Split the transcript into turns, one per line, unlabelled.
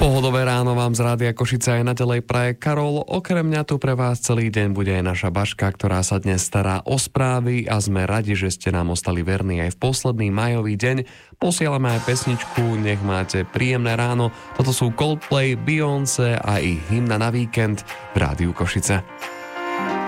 Pohodové ráno vám z Rádia Košice aj naďalej praje Karol. Okrem mňa tu pre vás celý deň bude aj naša Baška, ktorá sa dnes stará o správy a sme radi, že ste nám ostali verní aj v posledný májový deň. Posielame aj pesničku, nech máte príjemné ráno. Toto sú Coldplay, Beyoncé a ich hymna na víkend v Rádiu Košice.